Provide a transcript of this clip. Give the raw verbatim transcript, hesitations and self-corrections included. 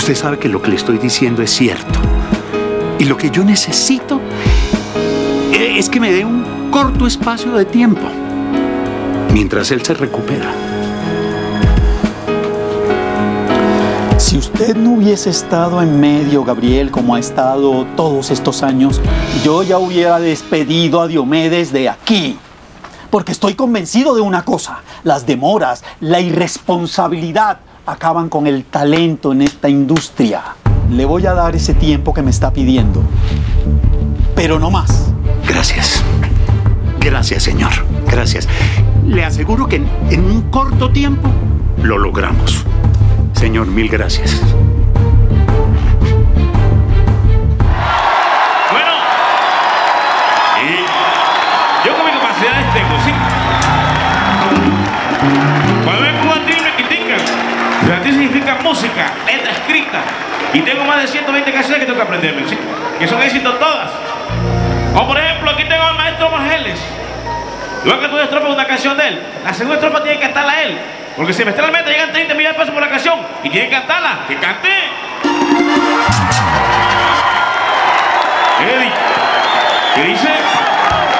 Usted sabe que lo que le estoy diciendo es cierto. Y lo que yo necesito es que me dé un corto espacio de tiempo mientras él se recupera. Si usted no hubiese estado en medio, Gabriel, como ha estado todos estos años, yo ya hubiera despedido a Diomedes de aquí. Porque estoy convencido de una cosa: las demoras, la irresponsabilidad acaban con el talento en esta industria. Le voy a dar ese tiempo que me está pidiendo, pero no más. Gracias. Gracias, señor. Gracias. Le aseguro que en, en un corto tiempo lo logramos. Señor, mil gracias. Bueno, y yo con mis capacidades tengo, ¿sí? Cuando me pongo a ti me critican, pero a ti significa música, letra escrita. Y tengo más de ciento veinte canciones que tengo que aprenderme, ¿sí? Que son éxitos todas. Como por ejemplo, aquí tengo al maestro Margeles. Igual que tú estrofa una canción de él, la segunda estrofa tiene que cantarla él. Porque semestralmente llegan treinta millones de pesos por la canción y tiene que cantarla. ¡Que cante!